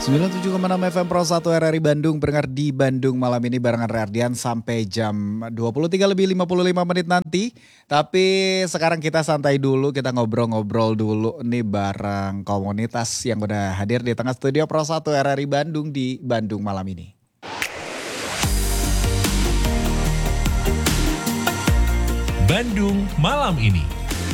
97,6 FM Pro 1 RRI Bandung berdengar di Bandung malam ini barengan Rardian sampai jam 23 lebih 55 menit nanti. Tapi sekarang kita santai dulu, kita ngobrol-ngobrol dulu nih bareng komunitas yang udah hadir di tengah studio Pro 1 RRI Bandung di Bandung malam ini. Bandung malam ini.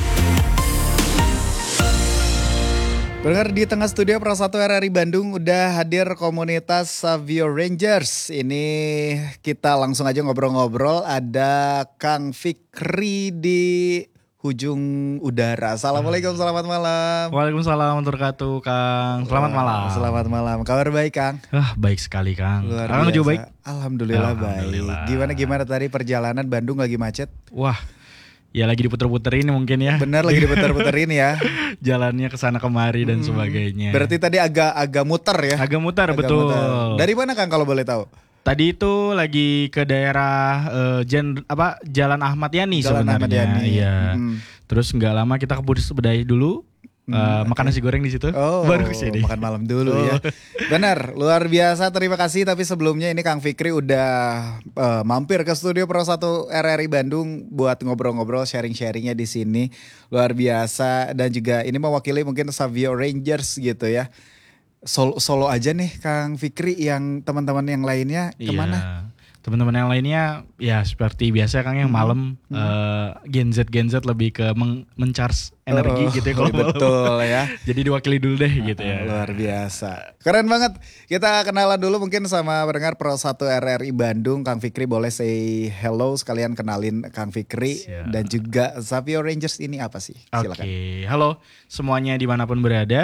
Berdengar di tengah studio Pro 1 RRI Bandung udah hadir komunitas Savio Rangers. Ini kita langsung aja ngobrol-ngobrol. Ada Kang Fikri di hujung udara. Assalamualaikum, selamat malam. Waalaikumsalam warahmatullahi wabarakatuh, Kang. Selamat malam. Selamat malam. Kabar baik, Kang? Baik sekali, Kang. Luar Kang juga baik? Alhamdulillah Alhamdulillah. baik. Gimana tadi perjalanan Bandung lagi macet? Wah, ya lagi diputer-puter ini mungkin ya. Benar lagi diputer-puterin ya. Jalannya kesana kemari dan sebagainya. Berarti tadi agak muter ya? Agak muter, betul. Muter. Dari mana Kang kalau boleh tahu? Tadi itu lagi ke daerah Jalan Ahmad Yani Jalan sebenarnya. Ahmad Yani. Iya. Terus nggak lama kita ke Budi Sebedai dulu. Makan nasi goreng di situ. Baru kesini. Makan malam dulu ya. Benar, luar biasa. Terima kasih. Tapi sebelumnya ini Kang Fikri udah mampir ke studio Pro 1 RRI Bandung buat ngobrol-ngobrol, sharing-sharingnya di sini. Luar biasa. Dan juga ini mewakili mungkin Savio Rangers gitu ya. Solo aja nih Kang Fikri, yang teman-teman yang lainnya kemana? Iya. Teman-teman yang lainnya ya seperti biasa Kang, yang malam Gen Z lebih ke men-charge energi gitu ya kalau betul ya. Jadi diwakili dulu deh gitu ya. Luar biasa. Keren banget. Kita kenalan dulu mungkin sama pendengar Pro 1 RRI Bandung. Kang Fikri boleh say hello, sekalian kenalin Kang Fikri. Siap. Dan juga Savio Rangers ini apa sih? Silakan. Oke, halo semuanya dimanapun berada.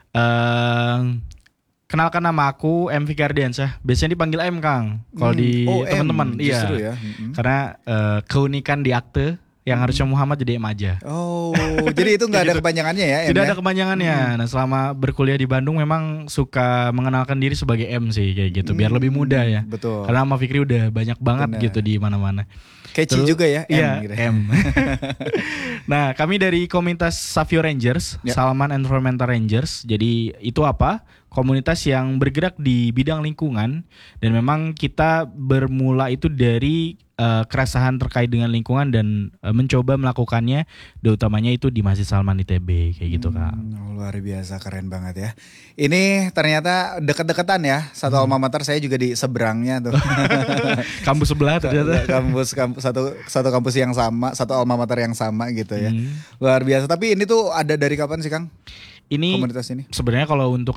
Kenalkan, nama aku M. Fikardiansyah. Biasanya dipanggil M, Kang. Kalau di teman-teman, iya. Justru ya. Karena keunikan di akte yang harusnya Muhammad jadi M aja. Oh, jadi itu nggak ada kepanjangannya ya? M Tidak ya? ada kepanjangannya. Nah, selama berkuliah di Bandung memang suka mengenalkan diri sebagai M sih kayak gitu, biar lebih mudah ya. Betul. Karena sama Fikri udah banyak banget gitu di mana-mana. Catchy juga ya, M. Iya, Gitu. M. Nah, kami dari komunitas Savio Rangers, Ya. Salman Environmental Rangers. Jadi itu apa? Komunitas yang bergerak di bidang lingkungan, dan memang kita bermula itu dari keresahan terkait dengan lingkungan dan mencoba melakukannya, utamanya itu di Masjid Salman ITB kayak gitu, Kak. Luar biasa, keren banget ya. Ini ternyata deket-deketan ya. Satu alma mater, saya juga di seberangnya tuh. Kampus sebelah ternyata. Satu kampus yang sama, satu alma mater yang sama gitu ya. Luar biasa. Tapi ini tuh ada dari kapan sih Kang? Ini Komunitas ini? sebenarnya kalau untuk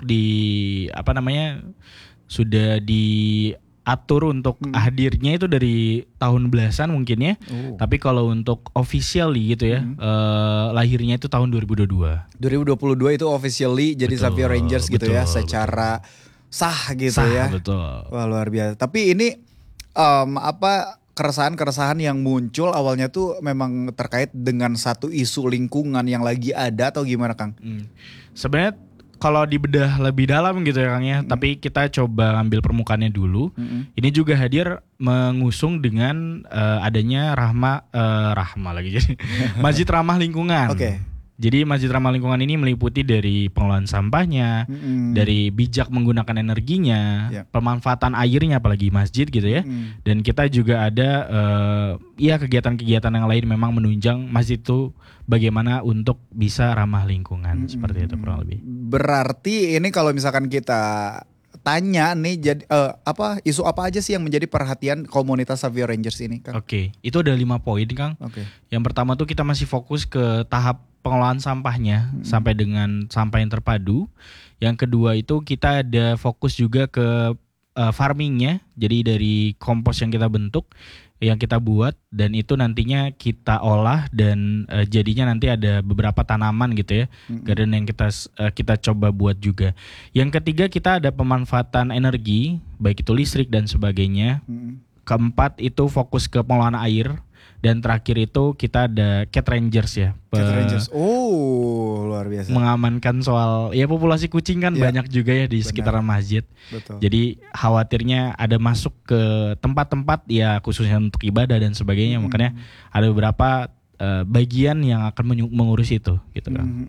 sudah diatur untuk hadirnya itu dari tahun belasan mungkin ya. Tapi kalau untuk officially gitu ya, lahirnya itu tahun 2022. 2022 itu officially jadi Betul, Savio Rangers gitu ya, betul, secara sah gitu Sah, ya. betul. Wah, luar biasa. Tapi ini keresahan-keresahan yang muncul awalnya tuh memang terkait dengan satu isu lingkungan yang lagi ada atau gimana Kang? Sebenarnya kalau dibedah lebih dalam gitu ya Kang ya, tapi kita coba ambil permukaannya dulu. Ini juga hadir mengusung dengan adanya Rahma lagi jadi Masjid Ramah Lingkungan. Oke. Jadi Masjid Ramah Lingkungan ini meliputi dari pengelolaan sampahnya, dari bijak menggunakan energinya, pemanfaatan airnya apalagi masjid gitu ya. Dan kita juga ada kegiatan-kegiatan yang lain memang menunjang masjid itu bagaimana untuk bisa ramah lingkungan, seperti itu kurang lebih. Berarti ini kalau misalkan kita tanya nih, jadi isu apa aja sih yang menjadi perhatian komunitas Savio Rangers ini, Kang? Oke, itu ada 5 poin, Kang. Oke. Yang pertama tuh kita masih fokus ke tahap pengelolaan sampahnya sampai dengan sampah yang terpadu. Yang kedua itu kita ada fokus juga ke farmingnya, jadi dari kompos yang kita bentuk, yang kita buat, dan itu nantinya kita olah dan jadinya nanti ada beberapa tanaman gitu ya, garden yang kita coba buat juga. Yang ketiga kita ada pemanfaatan energi, baik itu listrik dan sebagainya. Keempat itu fokus ke pengelolaan air. Dan terakhir itu kita ada Cat Rangers ya. Cat Rangers. Oh, luar biasa. Mengamankan soal populasi kucing kan banyak juga ya di sekitaran masjid. Betul. Jadi khawatirnya ada masuk ke tempat-tempat ya khususnya untuk ibadah dan sebagainya. Makanya ada beberapa bagian yang akan mengurus itu gitu kan.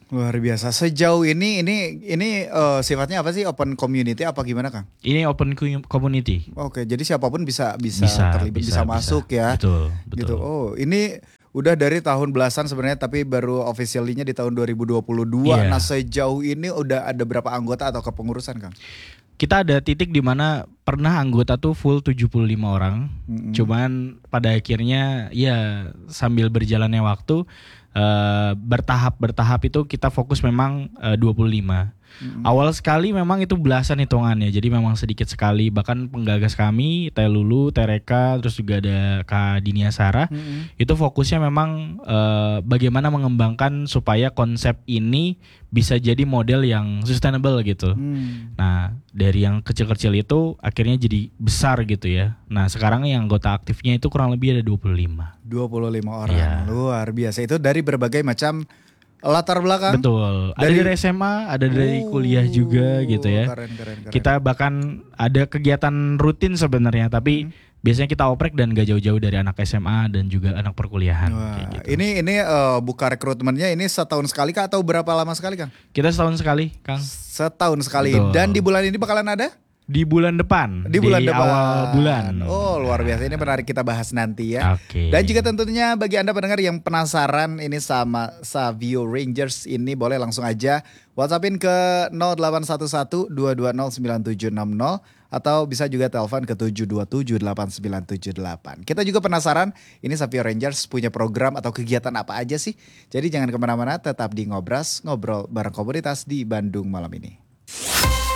Luar biasa. Sejauh ini sifatnya apa sih? Open community apa gimana, Kang? Ini open community. Oke, jadi siapapun bisa terlibat, bisa masuk ya. Betul. Gitu. Oh, ini udah dari tahun belasan sebenarnya, tapi baru officially-nya di tahun 2022. Iya. Nah, sejauh ini udah ada berapa anggota atau kepengurusan, Kang? Kita ada titik di mana pernah anggota tuh full 75 orang. Cuman pada akhirnya ya sambil berjalannya waktu bertahap itu kita fokus memang 25. Awal sekali memang itu belasan hitungannya, jadi memang sedikit sekali. Bahkan penggagas kami, Teh Lulu, Teh Reka, terus juga ada Kak Dinia Sarah, itu fokusnya memang bagaimana mengembangkan supaya konsep ini bisa jadi model yang sustainable gitu. Nah dari yang kecil-kecil itu akhirnya jadi besar gitu ya. Nah sekarang yang anggota aktifnya itu kurang lebih ada 25. 25 orang, Iya. luar biasa. Itu dari berbagai macam latar belakang. Betul. Ada dari SMA, ada dari kuliah juga gitu ya. Keren. Kita bahkan ada kegiatan rutin sebenarnya, tapi biasanya kita oprek dan gak jauh-jauh dari anak SMA dan juga anak perkuliahan. Wah, Kayak gitu. ini buka rekrutmennya ini setahun sekali kah atau berapa lama sekali, Kang? Kita setahun sekali, Kang. Setahun sekali. Betul. Dan di bulan ini bakalan ada? Di bulan depan. Di bulan depan. Awal bulan. Oh, luar biasa. Ini menarik, kita bahas nanti ya. Oke. Dan juga tentunya bagi Anda pendengar yang penasaran ini sama Savio Rangers ini, boleh langsung aja WhatsAppin ke 0811 220 9760 atau bisa juga telepon ke 727 8978. Kita juga penasaran ini Savio Rangers punya program atau kegiatan apa aja sih? Jadi jangan kemana-mana, tetap di Ngobras, ngobrol bareng komunitas di Bandung malam ini.